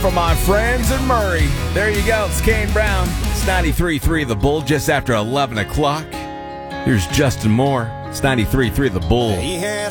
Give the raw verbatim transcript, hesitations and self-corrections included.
for my friends in Murray. There you go. It's Kane Brown. It's ninety-three point three The Bull, just after eleven o'clock. Here's Justin Moore. It's ninety-three point three The Bull. He had